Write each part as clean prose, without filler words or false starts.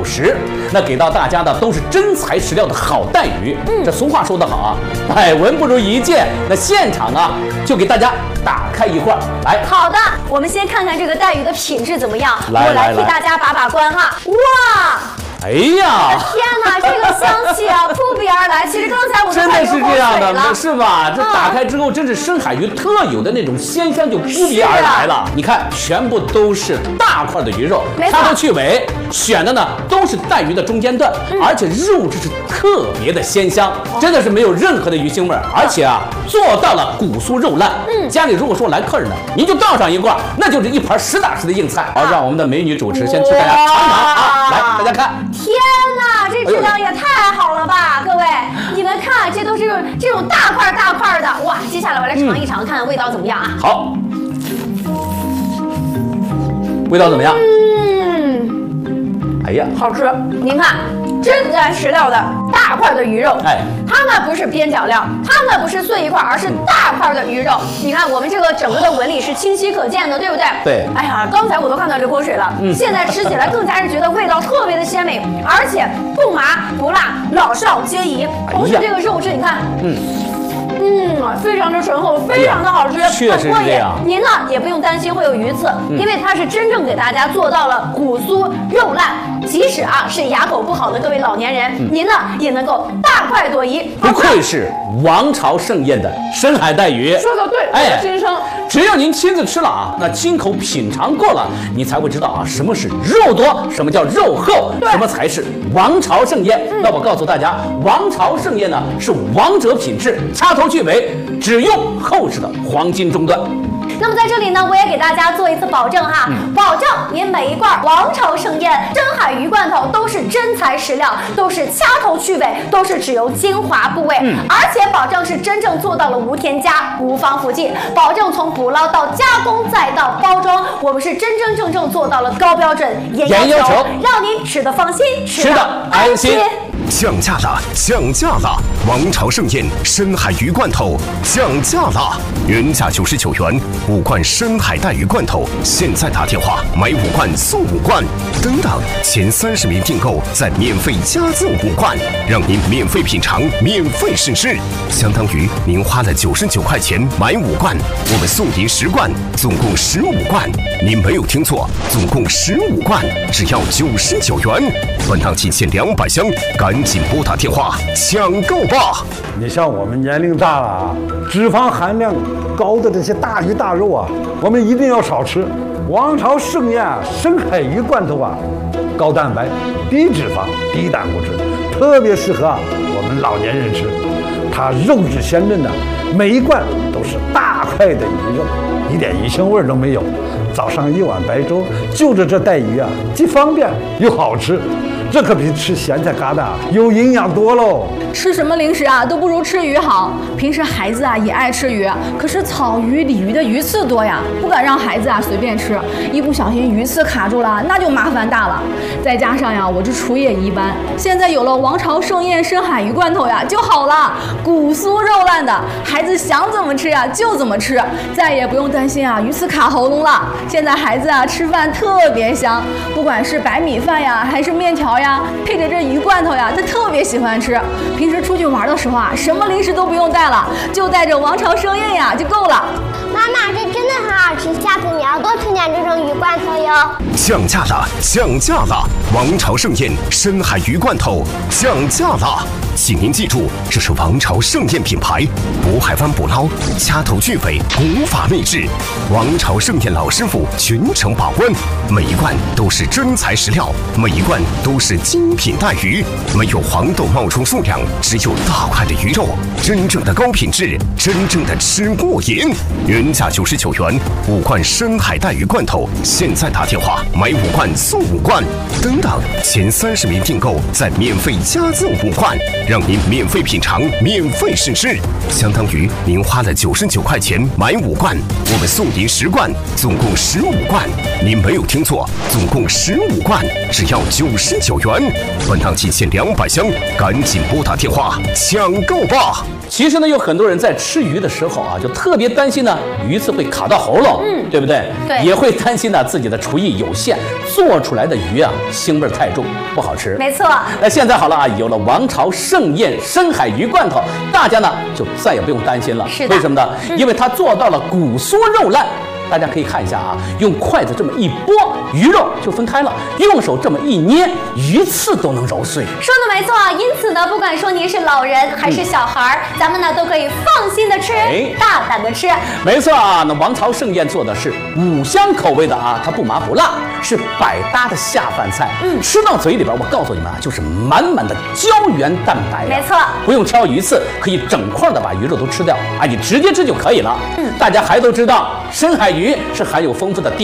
90%，那给到大家的都是真材实料的好带鱼。这俗话说得好啊，百闻不如一见。那现场啊，就给大家打开一块来。 好的，我们先看看这个带鱼的品质怎么样。我来替大家把把关哈。哇！ 哎呀！ 天哪，这个香气啊，扑鼻而来。其实刚才我真的是这样的，是吧？这打开之后，真是深海鱼特有的那种鲜香就扑鼻而来了。你看，全部都是大块的鱼肉，掐头去尾，选的呢都是带鱼的中间段，而且肉质是特别的鲜香，真的是没有任何的鱼腥味，而且啊做到了骨酥肉烂。家里如果说来客人呢，您就倒上一块，那就是一盘实打实的硬菜。好，让我们的美女主持先替大家尝尝啊，来，大家看。 天哪，这质量也太好了吧！各位，你们看，这都是这种大块大块的，哇！接下来我来尝一尝，看看味道怎么样啊？ 好，味道怎么样？哎呀， 好吃！您看，真材实料的大块的鱼肉，它呢不是边角料，它呢不是碎一块，而是大块的鱼肉。你看我们这个整个的纹理是清晰可见的，对不对？ 对。 哎呀，刚才我都看到流口水了，现在吃起来更加是觉得味道特别的鲜美，而且不麻不辣，老少皆宜。同时这个肉质，你看，非常的醇厚，非常的好吃， 确实是这样。 您呢也不用担心会有鱼刺，因为它是真正给大家做到了骨酥肉烂，即使啊是牙口不好的各位老年人，您呢也能够大快朵颐。 不愧是王朝盛宴的深海带鱼， 说的对，我的心声。 只有您亲自吃了啊，那亲口品尝过了，你才会知道啊什么是肉多，什么叫肉厚，什么才是王朝盛宴。那我告诉大家，王朝盛宴呢是王者品质，掐头去尾，只用厚实的黄金中段。 那么在这里呢，我也给大家做一次保证哈，保证您每一罐王朝盛宴深海鱼罐头都是真材实料，都是掐头去尾，都是只有精华部位，而且保证是真正做到了无添加、无防腐剂，保证从捕捞到加工再到包装，我们是真真正正做到了高标准、严要求，让您吃得放心，吃得安心。 降价了，降价了！王朝盛宴深海鱼罐头降价了，原价99元，5罐深海带鱼罐头，现在打电话买5罐送5罐，等等，前30名订购再免费加赠5罐，让您免费品尝，免费试吃，相当于您花了99块钱买5罐，我们送您10罐，总共15罐。您没有听错，总共15罐，只要99元。本档仅限200箱，赶紧拨打电话抢购吧！ 你像我们年龄大了啊，脂肪含量高的这些大鱼大肉啊，我们一定要少吃。王朝盛宴深海鱼罐头啊，高蛋白、低脂肪、低胆固醇，特别适合我们老年人吃。它肉质鲜嫩的，每一罐都是大块的鱼肉，一点鱼腥味都没有。早上一碗白粥，就着这带鱼啊，既方便又好吃。这可比吃咸菜疙瘩有营养多喽！ 吃什么零食啊，都不如吃鱼好。平时孩子啊也爱吃鱼，可是草鱼、鲤鱼的鱼刺多呀，不敢让孩子啊随便吃，一不小心鱼刺卡住了，那就麻烦大了。再加上呀，我这厨艺一般，现在有了王朝盛宴深海鱼罐头呀就好了，骨酥肉烂的，孩子想怎么吃呀就怎么吃，再也不用担心啊鱼刺卡喉咙了。现在孩子啊吃饭特别香，不管是白米饭呀还是面条呀，配着这鱼罐头呀，他特别喜欢吃。平时出去玩的时候啊，什么零食都不用带了，就带着王朝盛宴呀就够了。 妈妈，这真的很好吃，下次你要多吃点这种鱼罐头哟。 降价了，降价了！王朝盛宴深海鱼罐头降价了，请您记住，这是王朝盛宴品牌，渤海湾捕捞，掐头去尾，古法秘制。王朝盛宴老师傅全程把关，每一罐都是真材实料，每一罐都是精品带鱼，没有黄豆冒充数量，只有大块的鱼肉，真正的高品质，真正的吃过瘾。原价99元，5罐深海带鱼罐头，现在打电话买5罐送5罐，等等，前30名订购再免费加赠5罐，让您免费品尝，免费试吃，相当于您花了99块钱买5罐，我们送您10罐，总共15罐。您没有听错，总共15罐，只要99元。本档仅限200箱，赶紧拨打电话抢购吧！ 其实呢，有很多人在吃鱼的时候啊，就特别担心呢鱼刺会卡到喉咙，对不对？ 对， 也会担心呢自己的厨艺有限，做出来的鱼啊腥味太重，不好吃。 没错。 那现在好了啊，有了王朝盛宴深海鱼罐头，大家呢就再也不用担心了。 是的。 为什么呢？因为它做到了骨酥肉烂。大家可以看一下啊，用筷子这么一拨，鱼肉就分开了；用手这么一捏，鱼刺都能揉碎。 说的没错，因此呢，不管说您是老人还是小孩，咱们呢都可以放心的吃，大胆的吃。 没错啊，那王朝盛宴做的是5香口味的啊，它不麻不辣，是百搭的下饭菜。吃到嘴里边，我告诉你们啊，就是满满的胶原蛋白。 没错， 不用挑鱼刺，可以整块的把鱼肉都吃掉啊，你直接吃就可以了。大家还都知道，深海鱼是含有丰富的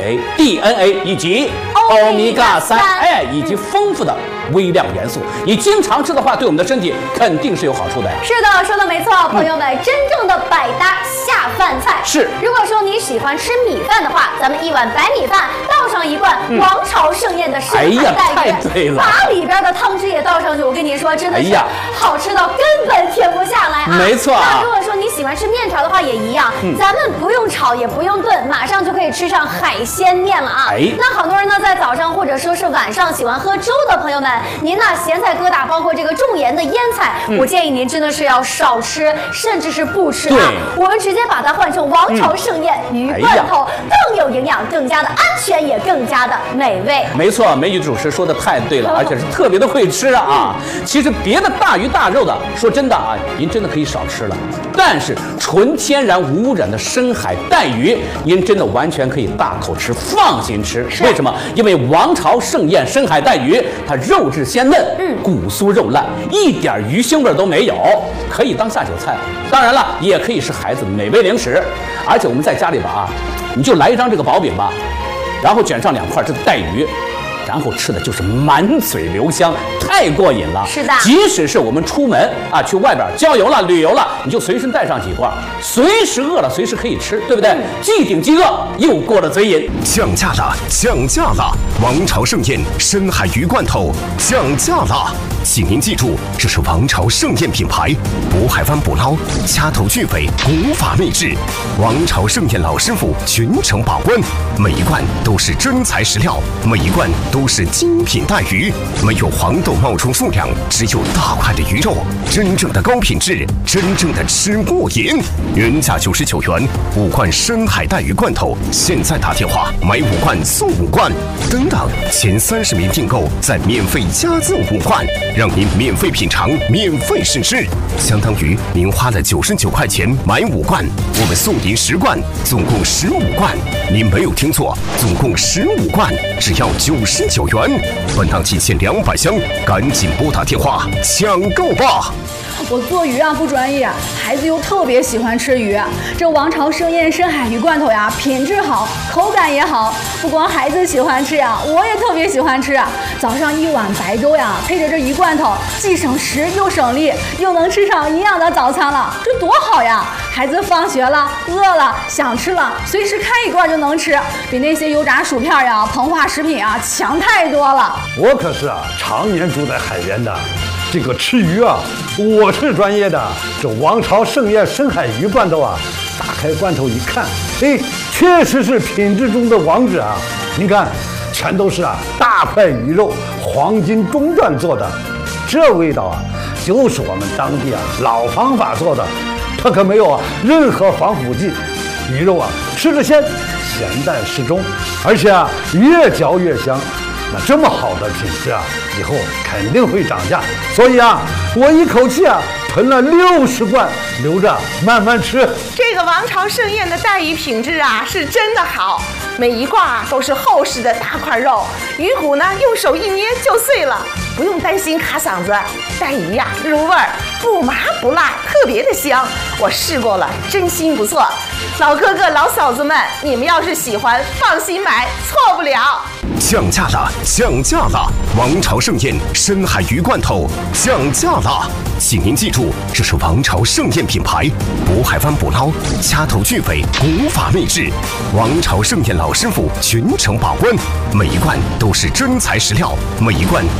DHA、DNA 以及欧米伽3，以及丰富的微量元素。你经常吃的话，对我们的身体肯定是有好处的呀。 是的，说的没错，朋友们，真正的百搭下饭菜是。 如果说你喜欢吃米饭的话，咱们1碗白米饭倒上1罐王朝盛宴的深海带鱼， 太对了， 把里边的汤汁也倒上去，我跟你说，真的是好吃到根本停不下来啊！ 没错啊。 那如果说你喜欢吃面条的话，也一样，咱们不用炒也不用炖，马上就可以吃上海鲜面了啊！那好多人呢，在早上或者说是晚上喜欢喝粥的朋友们，您呢咸菜疙瘩，包括这个重盐的腌菜，我建议您真的是要少吃，甚至是不吃啊！我们直接把它换成王朝盛宴鱼罐头，更有营养，更加的安全，也更加的美味。 没错，美女主持说的太对了，而且是特别的会吃啊！其实别的大鱼大肉的，说真的啊，您真的可以少吃了。但是纯天然无污染的深海带鱼，您真的完全可以大口吃，放心吃。为什么？因为王朝盛宴深海带鱼，它肉质鲜嫩，骨酥肉烂，一点鱼腥味都没有，可以当下酒菜。当然了，也可以是孩子美味零食。而且我们在家里边啊，你就来一张这个薄饼吧，然后卷上2块这个带鱼。然后吃的就是满嘴留香，太过瘾了。 是的， 即使是我们出门啊，去外边郊游了、旅游了，你就随身带上几块，随时饿了随时可以吃，对不对？既顶饥饿，又过了嘴瘾。 降价了，降价了！王朝盛宴深海鱼罐头降价了，请您记住，这是王朝盛宴品牌，渤海湾捕捞，掐头去尾，古法秘制。王朝盛宴老师傅全程把关，每一罐都是真材实料，每一罐都是精品带鱼，没有黄豆冒充数量，只有大块的鱼肉，真正的高品质，真正的吃过瘾。原价99元，5罐深海带鱼罐头，现在打电话买5罐送5罐，等等，前30名订购再免费加赠5罐，让您免费品尝，免费试吃，相当于您花了99块钱买5罐，我们送您10罐，总共15罐。您没有听错，总共15罐，只要99元。本档仅限200箱，赶紧拨打电话抢购吧！ 我做鱼啊不专业，孩子又特别喜欢吃鱼。这王朝盛宴深海鱼罐头呀，品质好，口感也好。不光孩子喜欢吃呀，我也特别喜欢吃。早上1碗白粥呀，配着这鱼罐头，既省时又省力，又能吃上营养的早餐了，这多好呀！孩子放学了，饿了，想吃了，随时开一罐就能吃，比那些油炸薯片呀、膨化食品啊强太多了。 我可是常年住在海边的。这个吃鱼啊，我是专业的。这王朝盛宴深海鱼罐头啊，打开罐头一看，哎，确实是品质中的王者啊！您看，全都是大块鱼肉，黄金中段做的，这味道啊，就是我们当地老方法做的，它可没有任何防腐剂。鱼肉吃着鲜，咸淡适中，而且越嚼越香。那这么好的品质以后肯定会涨价，所以我一口气囤了60罐，留着慢慢吃。 这个王朝盛宴的带鱼品质是真的好，每一罐都是厚实的大块肉，鱼骨呢用手一捏就碎了，不用担心卡嗓子。带鱼入味儿，不麻不辣，特别的香。我试过了，真心不错。老哥哥老嫂子们，你们要是喜欢，放心买，错不了。 降价了，降价了！王朝盛宴深海鱼罐头降价了，请您记住，这是王朝盛宴品牌，渤海湾捕捞，掐头去尾，古法秘制。王朝盛宴老师傅全程把关，每一罐都是真材实料，每一罐都是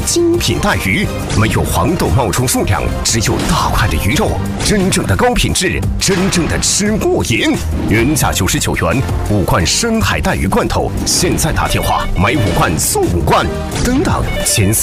精品带鱼，没有黄豆冒充数量，只有大块的鱼肉，真正的高品质，真正的吃过瘾。原价99元，5罐深海带鱼罐头，现在打电话买5罐送5罐，等等前